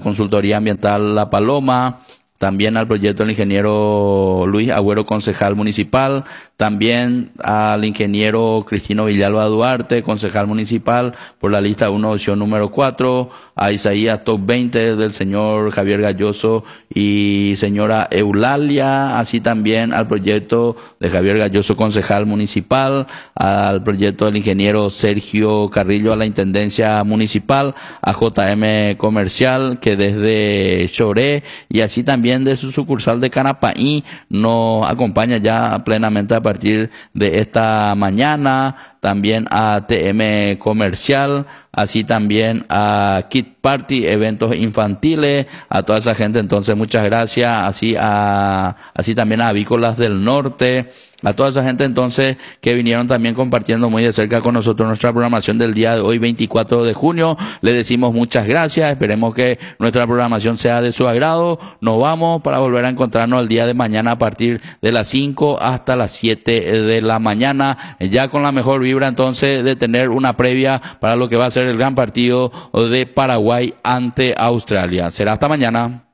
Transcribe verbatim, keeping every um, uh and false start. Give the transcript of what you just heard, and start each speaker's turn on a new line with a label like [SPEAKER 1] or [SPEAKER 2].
[SPEAKER 1] Consultoría Ambiental La Paloma, también al proyecto del ingeniero Luis Agüero, concejal municipal, también al ingeniero Cristino Villalba Duarte, concejal municipal, por la lista uno, opción número cuatro, a Isaías Top veinte del señor Javier Galloso y señora Eulalia, así también al proyecto de Javier Galloso, concejal municipal, al proyecto del ingeniero Sergio Carrillo a la Intendencia Municipal, a J M Comercial, que desde Choré, y así también de su sucursal de Canapaí nos acompaña ya plenamente a partir de esta mañana, también a T M Comercial, así también a Kid Party, eventos infantiles, a toda esa gente. Entonces muchas gracias, así a así también a Avícolas del Norte, a toda esa gente entonces que vinieron también compartiendo muy de cerca con nosotros nuestra programación del día de hoy, veinticuatro de junio. Le decimos muchas gracias, esperemos que nuestra programación sea de su agrado. Nos vamos para volver a encontrarnos el día de mañana a partir de las cinco hasta las siete de la mañana, ya con la mejor vibra entonces de tener una previa para lo que va a ser el gran partido de Paraguay ante Australia. Será hasta mañana.